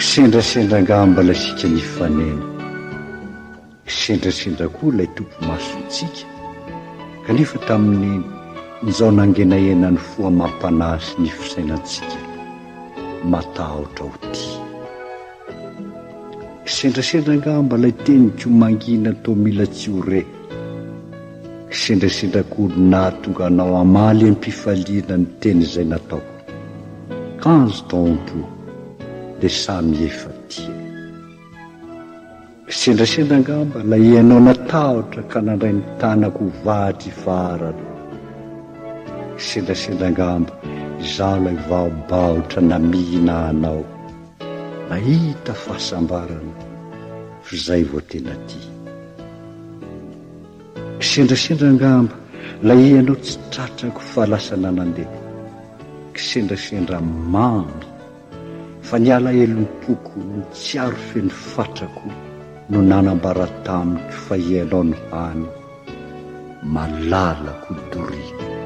Kisendrasendra ngamba ilay sika nifanena, kisendrasendra koa ilay tompo masontsika, kanefa tamin'ny nizao nangenahena ny foa mampanasy ny fisainantsika matahotra ho ty. Kisendrasendra ngamba ilay teny komangina tao mila tsy ho re, kisendrasendra koa nahatonga anao amaly am-pifaliana ny teny izay natao. Kanzo tompo de samy efa tia. Kisendrasendra ngamba ilay ianao natahotra ka nandray ny tanako vatry farana. Kisendrasendra ngamba izaho ilay vaobaotra namihina anao, nahita fahasambarana fa zay vao tena tia. Kisendrasendra ngamba ilay ianao tsy tratrako fa lasa nanandeha. Kisendrasendra mamy fa niala elom-poko no tsy aro feno fatrako no nanambara tamiko fa ianao no hany malalako doriko.